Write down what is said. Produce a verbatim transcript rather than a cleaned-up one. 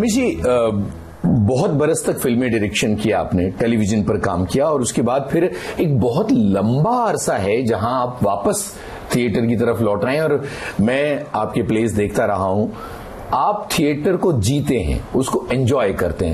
अमीश जी, बहुत बरस तक फिल्में डायरेक्शन किया आपने, टेलीविजन पर काम किया और उसके बाद फिर एक बहुत लंबा अरसा है जहां आप वापस थिएटर की तरफ लौट रहे हैं। और मैं आपके प्लेस देखता रहा हूं, आप थिएटर को जीते हैं, उसको एंजॉय करते हैं।